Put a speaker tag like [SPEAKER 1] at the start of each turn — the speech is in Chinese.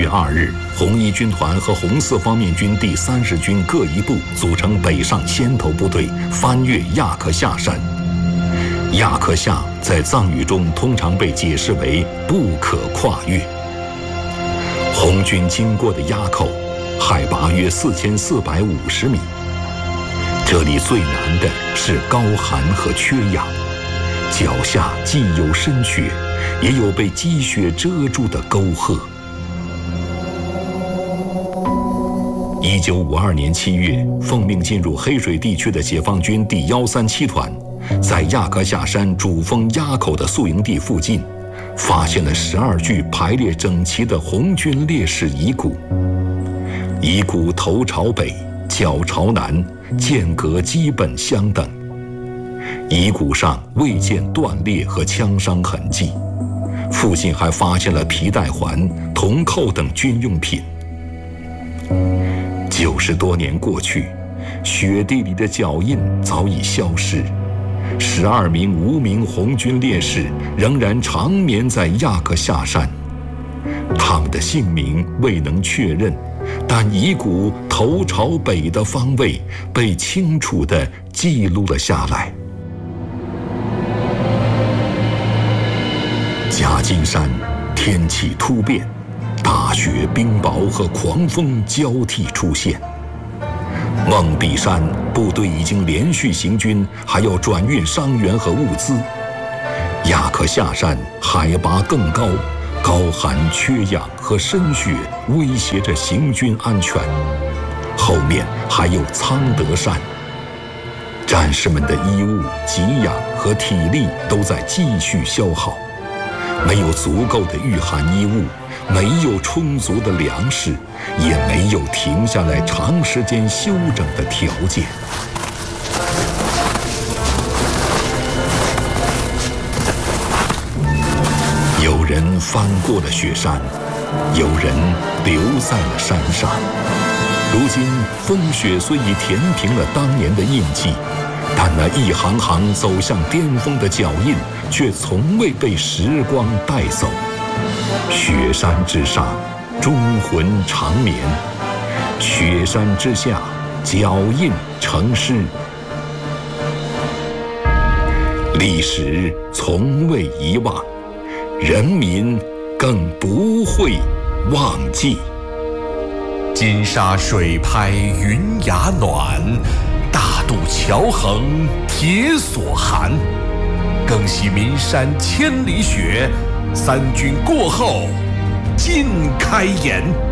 [SPEAKER 1] 月2日，红一军团和红四方面军第30军各一部组成北上先头部队，翻越亚克夏山。亚克夏在藏语中通常被解释为不可跨越。红军经过的垭口，海拔约4450米。这里最难的是高寒和缺氧，脚下既有深雪，也有被积雪遮住的沟壑。1952年7月，奉命进入黑水地区的解放军第137团，在亚克夏山主峰垭口的宿营地附近，发现了12具排列整齐的红军烈士遗骨。遗骨头朝北，脚朝南，间隔基本相等。遗骨上未见断裂和枪伤痕迹，附近还发现了皮带环、铜扣等军用品。90多年过去，雪地里的脚印早已消失，12名无名红军烈士仍然长眠在亚克夏山，他们的姓名未能确认，但遗骨头朝北的方位被清楚地记录了下来。夹金山天气突变，大雪、冰雹和狂风交替出现。梦壁山部队已经连续行军，还要转运伤员和物资。亚克夏山海拔更高，高寒、缺氧和深雪威胁着行军安全。后面还有苍德山。战士们的衣物、给养和体力都在继续消耗，没有足够的御寒衣物，没有充足的粮食，也没有停下来长时间休整的条件。有人翻过了雪山，有人留在了山上。如今风雪虽已填平了当年的印记，但那一行行走向巅峰的脚印却从未被时光带走。雪山之上，忠魂长眠；雪山之下，脚印成诗。历史从未遗忘，人民更不会忘记。
[SPEAKER 2] 金沙水拍云崖暖，大渡桥横铁索寒。更喜岷山千里雪，三军过后尽开颜。